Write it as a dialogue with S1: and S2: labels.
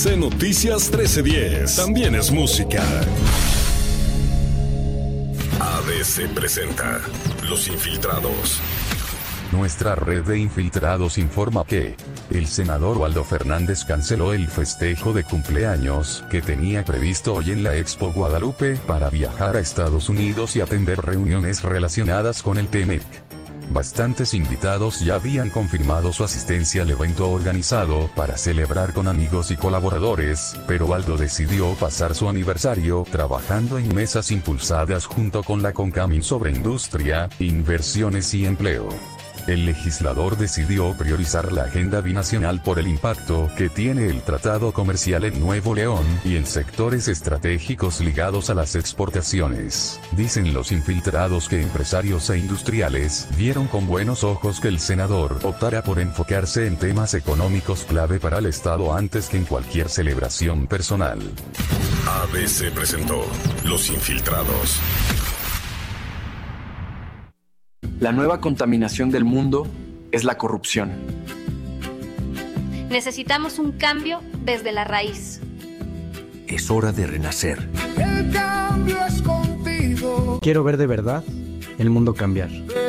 S1: C Noticias 1310. También es música. ABC presenta Los Infiltrados.
S2: Nuestra red de infiltrados informa que el senador Waldo Fernández canceló el festejo de cumpleaños que tenía previsto hoy en la Expo Guadalupe para viajar a Estados Unidos y atender reuniones relacionadas con el TEMEC. Bastantes invitados ya habían confirmado su asistencia al evento organizado para celebrar con amigos y colaboradores, pero Waldo decidió pasar su aniversario trabajando en mesas impulsadas junto con la CONCAMIN sobre industria, inversiones y empleo. El legislador decidió priorizar la agenda binacional por el impacto que tiene el tratado comercial en Nuevo León y en sectores estratégicos ligados a las exportaciones. Dicen los infiltrados que empresarios e industriales vieron con buenos ojos que el senador optara por enfocarse en temas económicos clave para el Estado antes que en cualquier celebración personal.
S1: ABC presentó Los Infiltrados.
S3: La nueva contaminación del mundo es la corrupción.
S4: Necesitamos un cambio desde la raíz.
S5: Es hora de renacer.
S6: El cambio es contigo.
S7: Quiero ver de verdad el mundo cambiar.